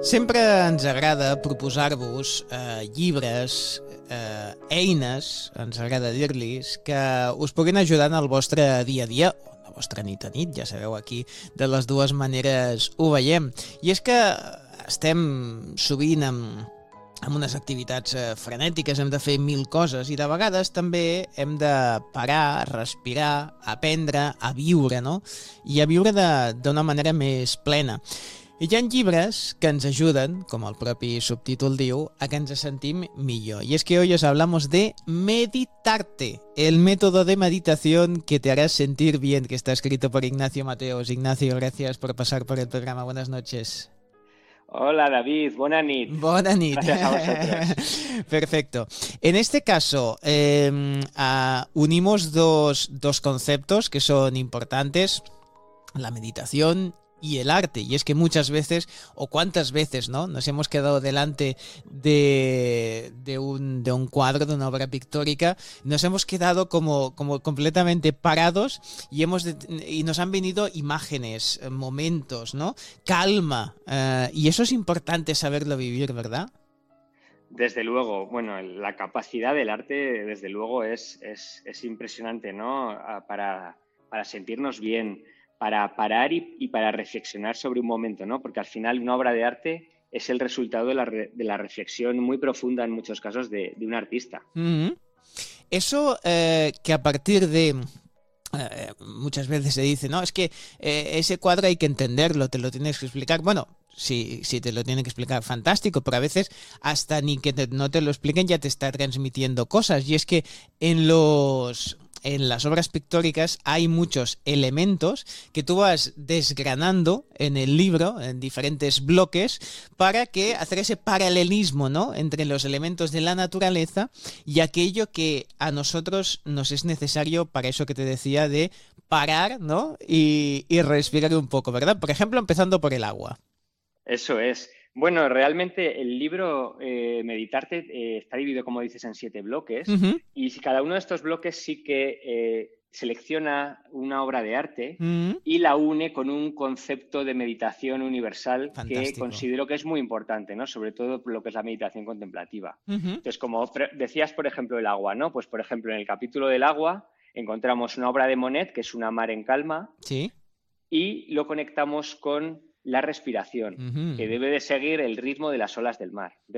Sempre ens agrada proposar-vos llibres, eines, ens agrada dir-los, que us puguin ajudar en el vostre dia a dia, o en la vostra nit a nit, ja sabeu aquí, de les dues maneres ho veiem. I és que estem sovint amb unes activitats frenètiques, hem de fer mil coses i de vegades també hem de parar, respirar, aprendre a viure, no? I a viure d'una manera més plena. I hi ha llibres que ens ajuden, com el propi subtítol diu, a que ens sentim millor. Y es que hoy os hablamos de Meditarte, el método de meditación que te hará sentir bien, que está escrito por Ignacio Mateos. Ignacio, gracias por pasar por el programa. Buenas noches. Hola David, bona nit. Bona nit. Gracias a vosotros. Perfecto. En este caso, unimos dos conceptos que son importantes, la meditación y el arte. Y es que muchas veces, o cuántas veces, ¿no?, nos hemos quedado delante de un cuadro, de una obra pictórica, nos hemos quedado como completamente parados y nos han venido imágenes, momentos, ¿no?, calma. Y eso es importante saberlo vivir, ¿verdad? Desde luego, bueno, la capacidad del arte, desde luego, es impresionante, ¿no? Para sentirnos bien, para parar y para reflexionar sobre un momento, ¿no? Porque al final una obra de arte es el resultado de la reflexión muy profunda en muchos casos de un artista. Mm-hmm. Eso que a partir de... muchas veces se dice, no, es que ese cuadro hay que entenderlo, te lo tienes que explicar. Bueno, si te lo tienen que explicar, fantástico, pero a veces hasta ni que no te lo expliquen ya te está transmitiendo cosas. Y es que en las obras pictóricas hay muchos elementos que tú vas desgranando en el libro, en diferentes bloques, para que hacer ese paralelismo, ¿no?, entre los elementos de la naturaleza y aquello que a nosotros nos es necesario para eso que te decía de parar, ¿no?, y respirar un poco, ¿verdad? Por ejemplo, empezando por el agua. Eso es. Bueno, realmente el libro Meditarte está dividido, como dices, en 7 bloques. Uh-huh. Y cada uno de estos bloques sí que selecciona una obra de arte Uh-huh. y la une con un concepto de meditación universal que Fantástico. considero que es muy importante, ¿no? Sobre todo lo que es la meditación contemplativa. Uh-huh. Entonces, como decías, por ejemplo, el agua, ¿no? Pues, por ejemplo, en el capítulo del agua encontramos una obra de Monet, que es Una mar en calma, Sí. y lo conectamos con la respiración, Uh-huh. que debe de seguir el ritmo de las olas del mar.